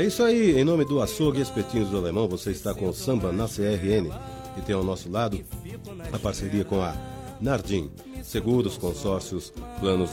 isso aí, em nome do Açougue Espetinhos do Alemão, você está com o Samba na CRN, que tem ao nosso lado a parceria com a Nardim, seguros, consórcios, planos